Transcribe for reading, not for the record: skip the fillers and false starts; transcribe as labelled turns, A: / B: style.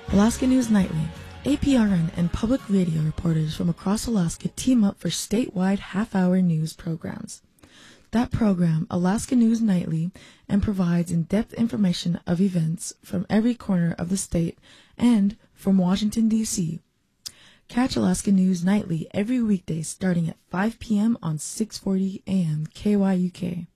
A: Alaska News Nightly. APRN and public radio reporters from across Alaska team up for statewide half-hour news programs. That program, Alaska News Nightly, and provides in-depth information of events from every corner of the state and from Washington, D.C. Catch Alaska News Nightly every weekday starting at 5 p.m. on 640 AM KYUK.